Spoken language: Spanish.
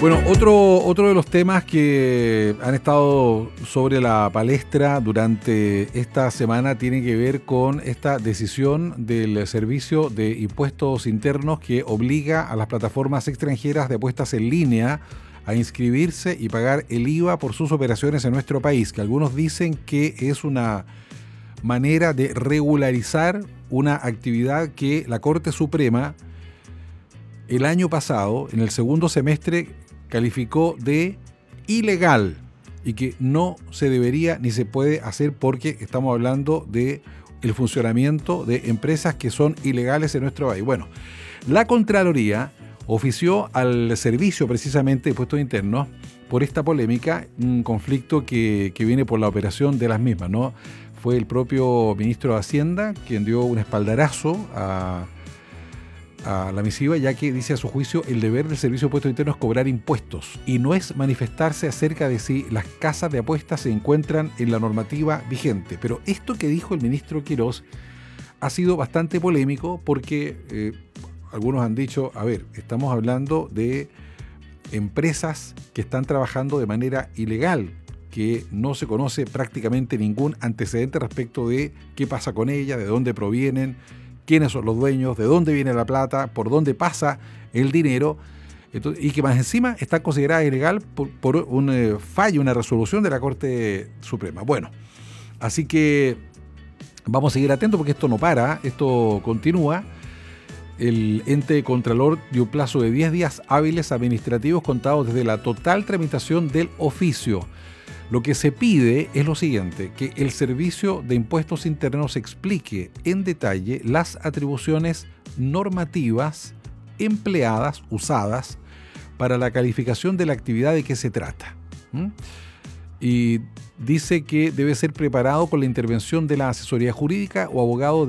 Bueno, otro de los temas que han estado sobre la palestra durante esta semana tiene que ver con esta decisión del Servicio de Impuestos Internos que obliga a las plataformas extranjeras de apuestas en línea a inscribirse y pagar el IVA por sus operaciones en nuestro país, que algunos dicen que es una manera de regularizar una actividad que la Corte Suprema el año pasado, en el segundo semestre, calificó de ilegal y que no se debería ni se puede hacer porque estamos hablando de el funcionamiento de empresas que son ilegales en nuestro país. Bueno, la Contraloría ofició al Servicio precisamente de Impuestos Internos por esta polémica, un conflicto que viene por la operación de las mismas, ¿no? Fue el propio ministro de Hacienda quien dio un espaldarazo a la misiva, ya que dice a su juicio el deber del Servicio de Impuestos Internos es cobrar impuestos y no es manifestarse acerca de si las casas de apuestas se encuentran en la normativa vigente. Pero esto que dijo el ministro Quirós ha sido bastante polémico porque algunos han dicho, a ver, estamos hablando de empresas que están trabajando de manera ilegal, que no se conoce prácticamente ningún antecedente respecto de qué pasa con ellas, de dónde provienen, quiénes son los dueños, de dónde viene la plata, por dónde pasa el dinero, entonces, y que más encima está considerada ilegal por un fallo, una resolución de la Corte Suprema. Bueno, así que vamos a seguir atentos porque esto no para, esto continúa. El ente contralor dio un plazo de 10 días hábiles administrativos contados desde la total tramitación del oficio. Lo que se pide es lo siguiente, que el Servicio de Impuestos Internos explique en detalle las atribuciones normativas empleadas, usadas, para la calificación de la actividad de que se trata. Y dice que debe ser preparado con la intervención de la asesoría jurídica o abogado